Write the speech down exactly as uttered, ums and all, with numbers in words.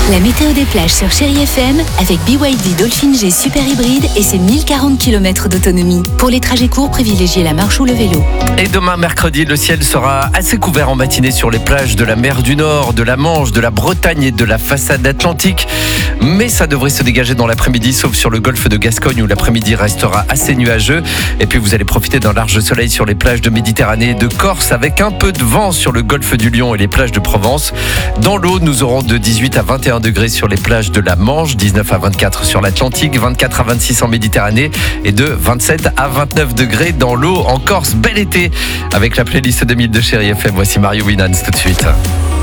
La météo des plages sur Chérie F M avec B Y D Dolphin G Super Hybride et ses mille quarante kilomètres d'autonomie. Pour les trajets courts, privilégiez la marche ou le vélo. Et demain mercredi, le ciel sera assez couvert en matinée sur les plages de la mer du Nord, de la Manche, de la Bretagne et de la façade atlantique. Mais ça devrait se dégager dans l'après-midi, sauf sur le golfe de Gascogne où l'après-midi restera assez nuageux. Et puis vous allez profiter d'un large soleil sur les plages de Méditerranée et de Corse avec un peu de vent sur le golfe du Lion et les plages de Provence. Dans l'eau, nous aurons de dix-huit à vingt et un degrés sur les plages de la Manche, dix-neuf à vingt-quatre sur l'Atlantique, vingt-quatre à vingt-six en Méditerranée et de vingt-sept à vingt-neuf degrés dans l'eau en Corse. Bel été avec la playlist deux mille de Chérie F M. Voici Mario Winans tout de suite.